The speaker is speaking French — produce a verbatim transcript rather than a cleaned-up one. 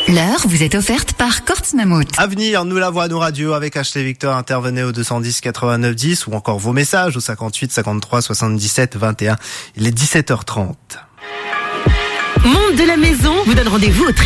L'heure vous est offerte par Corts Mammouth. À venir, nous la voix, nos radios avec Ashley Victor. Intervenez au deux cent dix quatre-vingt-neuf dix ou encore vos messages au cinquante-huit cinquante-trois soixante-dix-sept vingt et un. Il est dix-sept heures trente. Monde de la maison vous donne rendez-vous au